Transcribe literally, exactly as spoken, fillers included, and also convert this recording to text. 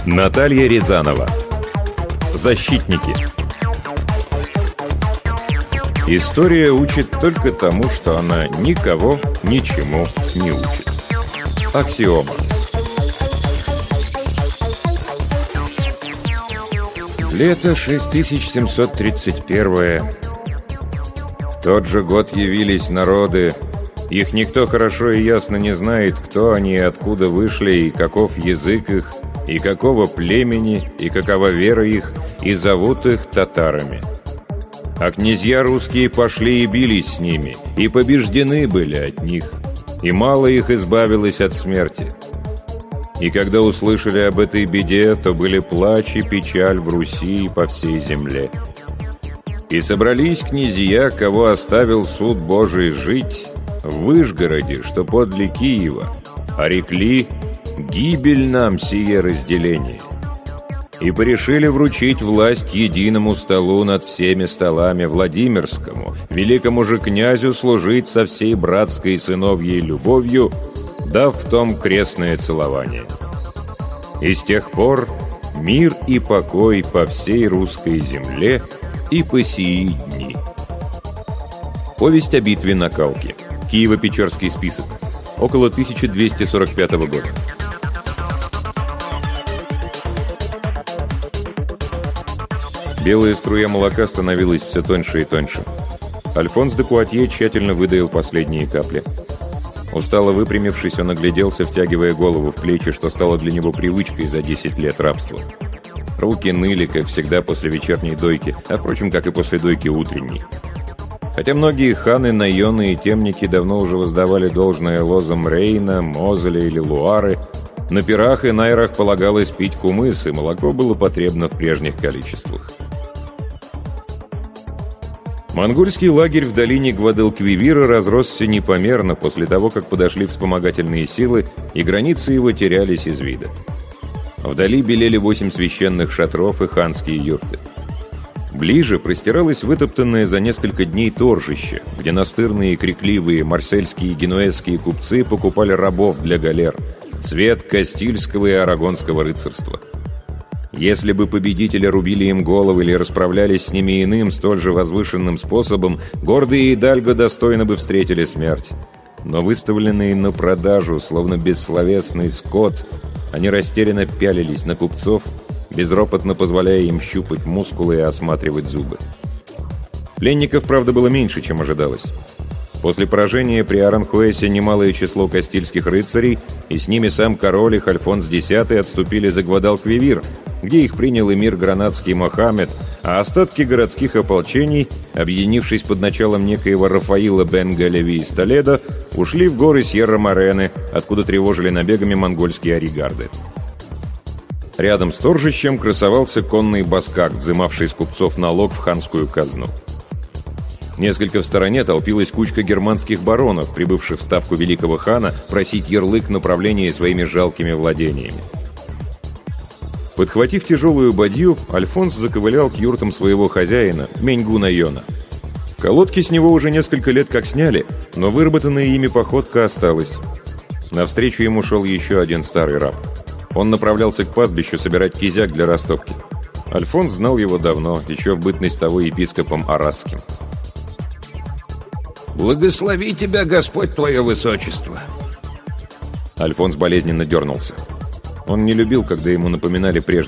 Наталья Рязанова. Защитники. История учит только тому, что она никого ничему не учит. Аксиома. Лето шесть тысяч семьсот тридцать первое. В тот же год явились народы. Их никто хорошо и ясно не знает, кто они и откуда вышли, и каков язык их, и какого племени, и какова вера их, и зовут их татарами. А князья русские пошли и бились с ними, и побеждены были от них, и мало их избавилось от смерти. И когда услышали об этой беде, то были плач и печаль в Руси и по всей земле. И собрались князья, кого оставил суд Божий жить, в Вышгороде, что подле Киева, а рекли: «Гибель нам сие разделение!» И порешили вручить власть единому столу над всеми столами, Владимирскому, великому же князю служить со всей братской сыновьей любовью, дав в том крестное целование. И с тех пор мир и покой по всей русской земле и по сии дни. Повесть о битве на Калке. Киево-Печорский список. Около тысяча двести сорок пятого года. Белая струя молока становилась все тоньше и тоньше. Альфонс де Пуатье тщательно выдаил последние капли. Устало выпрямившись, он огляделся, втягивая голову в плечи, что стало для него привычкой за десять лет рабства. Руки ныли, как всегда, после вечерней дойки, а, впрочем, как и после дойки утренней. Хотя многие ханы, наёны и темники давно уже воздавали должное лозам Рейна, Мозеля или Луары, на пирах и найрах полагалось пить кумыс, и молоко было потребно в прежних количествах. Монгольский лагерь в долине Гвадалквивира разросся непомерно после того, как подошли вспомогательные силы, и границы его терялись из вида. Вдали белели восемь священных шатров и ханские юрты. Ближе простиралось вытоптанное за несколько дней торжище, где настырные и крикливые марсельские и генуэзские купцы покупали рабов для галер, цвет кастильского и арагонского рыцарства. Если бы победители рубили им головы или расправлялись с ними иным, столь же возвышенным способом, гордые идальго достойно бы встретили смерть. Но выставленные на продажу, словно бессловесный скот, они растерянно пялились на купцов, безропотно позволяя им щупать мускулы и осматривать зубы. Пленников, правда, было меньше, чем ожидалось. После поражения при Аранхуэсе немалое число кастильских рыцарей, и с ними сам король их Альфонс X отступили за Гвадалквивир, где их принял эмир гранадский Мохаммед, а остатки городских ополчений, объединившись под началом некоего Рафаила бен Галеви из Толедо, ушли в горы Сьерра-Морены, откуда тревожили набегами монгольские аригарды. Рядом с торжищем красовался конный баскак, взымавший с купцов налог в ханскую казну. Несколько в стороне толпилась кучка германских баронов, прибывших в ставку великого хана просить ярлык направления своими жалкими владениями. Подхватив тяжелую бадью, Альфонс заковылял к юртам своего хозяина, Меньгу-Найона. Колодки с него уже несколько лет как сняли, но выработанная ими походка осталась. Навстречу ему шел еще один старый раб. Он направлялся к пастбищу собирать кизяк для растопки. Альфонс знал его давно, еще в бытность того епископом Арасским. «Благослови тебя, Господь, твое высочество!» Альфонс болезненно дернулся. Он не любил, когда ему напоминали прежние